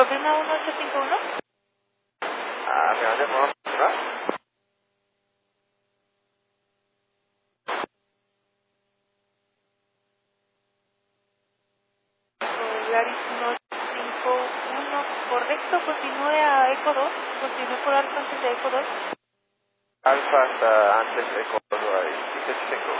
Coordina 1851. ¿Me podemos continuar? Solaris 1851. Correcto, continúe a Eco 2. Continúe por alto antes de Eco 2. Alfa hasta antes de Córdoba y 1851.